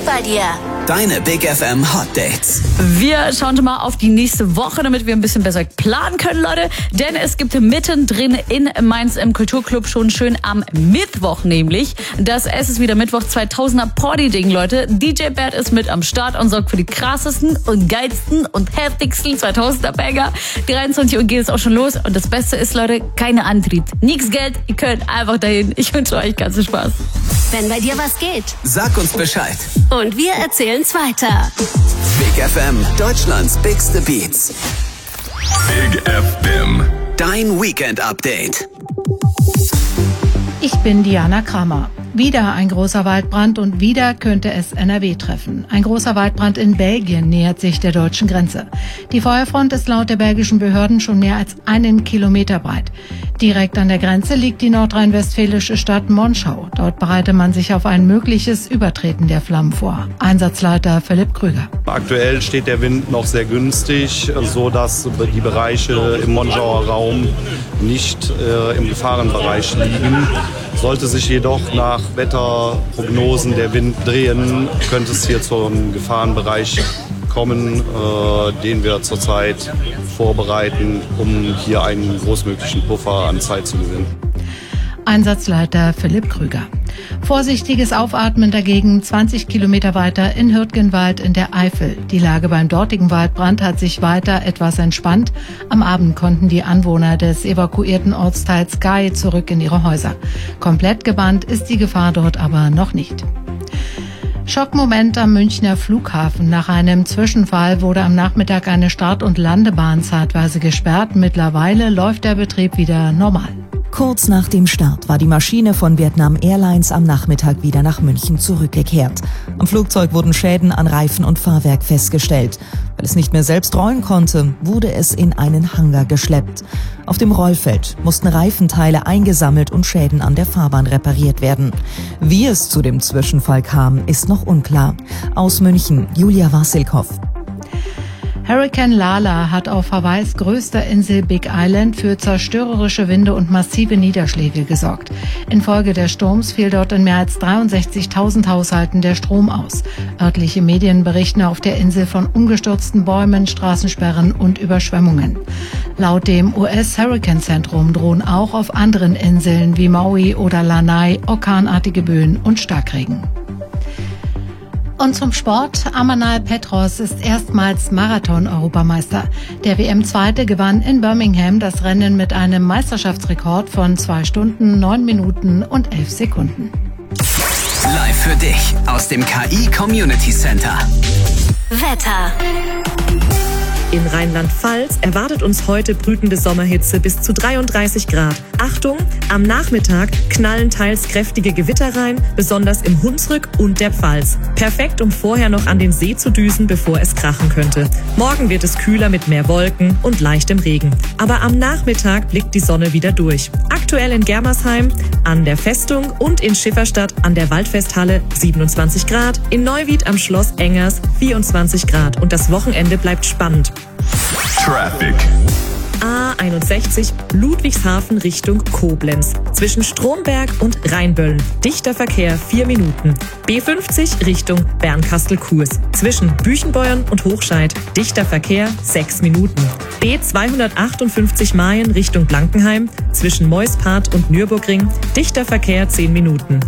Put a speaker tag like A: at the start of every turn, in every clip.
A: bei dir.
B: Deine Big FM Hot Dates.
C: Wir schauen schon mal auf die nächste Woche, damit wir ein bisschen besser planen können, Leute. Denn es gibt mittendrin in Mainz im Kulturclub schon schön am Mittwoch nämlich. Es ist wieder Mittwoch 2000er Party-Ding, Leute. DJ Bert ist mit am Start und sorgt für die krassesten und geilsten und heftigsten 2000er Banger. 23 Uhr geht es auch schon los. Und das Beste ist, Leute, keine Antrieb. Nix Geld, ihr könnt einfach dahin. Ich wünsche euch ganz viel Spaß.
A: Wenn bei dir was geht.
B: Sag uns Bescheid.
A: Und wir erzählen's weiter.
B: Big FM, Deutschlands bigste Beats.
D: Big FM.
B: Dein Weekend-Update.
E: Ich bin Diana Kramer. Wieder ein großer Waldbrand und wieder könnte es NRW treffen. Ein großer Waldbrand in Belgien nähert sich der deutschen Grenze. Die Feuerfront ist laut der belgischen Behörden schon mehr als 1 Kilometer breit. Direkt an der Grenze liegt die nordrhein-westfälische Stadt Monschau. Dort bereite man sich auf ein mögliches Übertreten der Flammen vor. Einsatzleiter Philipp Krüger.
F: Aktuell steht der Wind noch sehr günstig, so dass die Bereiche im Monschauer Raum nicht im Gefahrenbereich liegen. Sollte sich jedoch nach Wetterprognosen der Wind drehen, könnte es hier zum Gefahrenbereich kommen, den wir zurzeit vorbereiten, um hier einen großmöglichen Puffer an Zeit zu gewinnen.
E: Einsatzleiter Philipp Krüger. Vorsichtiges Aufatmen dagegen 20 Kilometer weiter in Hürtgenwald in der Eifel. Die Lage beim dortigen Waldbrand hat sich weiter etwas entspannt. Am Abend konnten die Anwohner des evakuierten Ortsteils Gay zurück in ihre Häuser. Komplett gebannt ist die Gefahr dort aber noch nicht. Schockmoment am Münchner Flughafen. Nach einem Zwischenfall wurde am Nachmittag eine Start- und Landebahn zeitweise gesperrt. Mittlerweile läuft der Betrieb wieder normal.
G: Kurz nach dem Start war die Maschine von Vietnam Airlines am Nachmittag wieder nach München zurückgekehrt. Am Flugzeug wurden Schäden an Reifen und Fahrwerk festgestellt. Weil es nicht mehr selbst rollen konnte, wurde es in einen Hangar geschleppt. Auf dem Rollfeld mussten Reifenteile eingesammelt und Schäden an der Fahrbahn repariert werden. Wie es zu dem Zwischenfall kam, ist noch unklar. Aus München, Julia Wassilkow.
E: Hurrikan Lala hat auf Hawaiis größter Insel Big Island für zerstörerische Winde und massive Niederschläge gesorgt. Infolge des Sturms fiel dort in mehr als 63.000 Haushalten der Strom aus. Örtliche Medien berichten auf der Insel von umgestürzten Bäumen, Straßensperren und Überschwemmungen. Laut dem US-Hurrikanzentrum drohen auch auf anderen Inseln wie Maui oder Lanai orkanartige Böen und Starkregen. Und zum Sport. Amanal Petros ist erstmals Marathon-Europameister. Der WM-Zweite gewann in Birmingham das Rennen mit einem Meisterschaftsrekord von 2 Stunden, 9 Minuten und 11 Sekunden.
B: Live für dich aus dem KI Community Center.
A: Wetter.
H: In Rheinland-Pfalz erwartet uns heute brütende Sommerhitze bis zu 33 Grad. Achtung, am Nachmittag knallen teils kräftige Gewitter rein, besonders im Hunsrück und der Pfalz. Perfekt, um vorher noch an den See zu düsen, bevor es krachen könnte. Morgen wird es kühler mit mehr Wolken und leichtem Regen. Aber am Nachmittag blickt die Sonne wieder durch. Aktuell in Germersheim, an der Festung und in Schifferstadt an der Waldfesthalle 27 Grad, in Neuwied am Schloss Engers 24 Grad. Und das Wochenende bleibt spannend.
D: Traffic.
H: A61 Ludwigshafen Richtung Koblenz. Zwischen Stromberg und Rheinböllen. Dichter Verkehr 4 Minuten. B50 Richtung Bernkastel-Kurs. Zwischen Büchenbeuern und Hochscheid. Dichter Verkehr 6 Minuten. B258 Mayen Richtung Blankenheim. Zwischen Meuspart und Nürburgring. Dichter Verkehr 10 Minuten.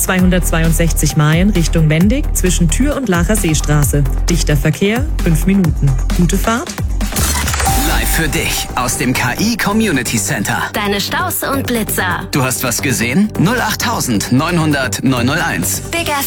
H: B262 Mayen Richtung Mendig. Zwischen Tür und Lacher Seestraße. Dichter Verkehr 5 Minuten. Gute Fahrt.
B: Live für dich aus dem KI Community Center.
A: Deine Staus und Blitzer.
B: Du hast was gesehen? 08900 901.
A: Big FM.